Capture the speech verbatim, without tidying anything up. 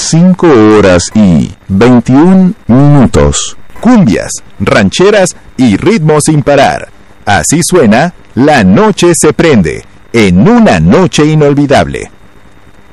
cinco horas y veintiún minutos. Cumbias, rancheras y ritmos sin parar. Así suena La Noche se prende, en una noche inolvidable.